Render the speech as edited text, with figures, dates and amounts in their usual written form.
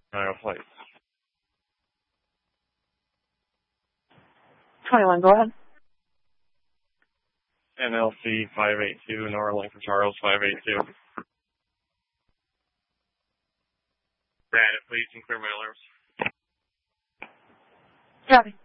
Flight. 21, go ahead. NLC 582, Nora Lincoln Charles 582. Data, please, and clear my alarms. Copy.